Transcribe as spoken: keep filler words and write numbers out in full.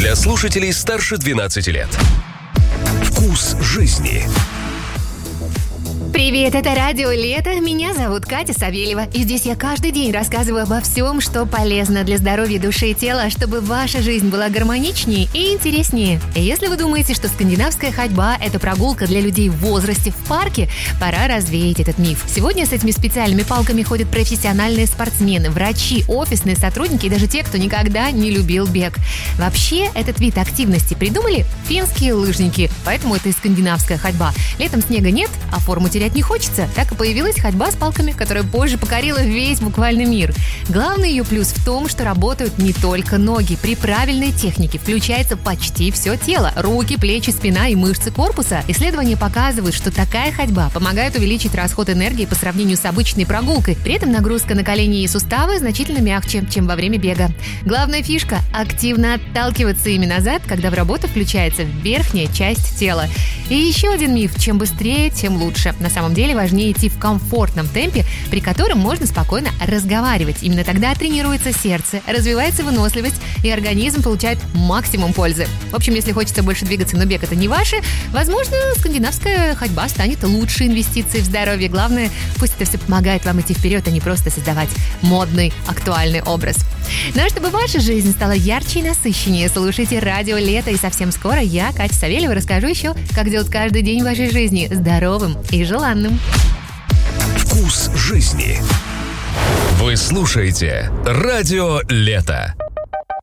для слушателей старше двенадцати лет. Вкус жизни. Привет, это радио «Лето». Меня зовут Катя Савельева. И здесь я каждый день рассказываю обо всем, что полезно для здоровья души и тела, чтобы ваша жизнь была гармоничнее и интереснее. И если вы думаете, что скандинавская ходьба – это прогулка для людей в возрасте в парке, пора развеять этот миф. Сегодня с этими специальными палками ходят профессиональные спортсмены, врачи, офисные сотрудники и даже те, кто никогда не любил бег. Вообще, этот вид активности придумали финские лыжники, поэтому это и скандинавская ходьба. Летом снега нет, а форму терять не хочется, так и появилась ходьба с палками, которая позже покорила весь буквально мир. Главный ее плюс в том, что работают не только ноги. При правильной технике включается почти все тело – руки, плечи, спина и мышцы корпуса. Исследования показывают, что такая ходьба помогает увеличить расход энергии по сравнению с обычной прогулкой. При этом нагрузка на колени и суставы значительно мягче, чем во время бега. Главная фишка – активно отталкиваться ими назад, когда в работу включается верхняя часть тела. И еще один миф – чем быстрее, тем лучше. На самом деле важнее идти в комфортном темпе, при котором можно спокойно разговаривать. Именно тогда тренируется сердце, развивается выносливость, и организм получает максимум пользы. В общем, если хочется больше двигаться, но бег это не ваше, возможно, скандинавская ходьба станет лучшей инвестицией в здоровье. Главное, пусть это все помогает вам идти вперед, а не просто создавать модный, актуальный образ. Ну а чтобы ваша жизнь стала ярче и насыщеннее, слушайте радио «Лето», и совсем скоро я, Катя Савельева, расскажу еще, как делать каждый день вашей жизни здоровым и желанным. Вкус жизни. Вы слушаете радио «Лето».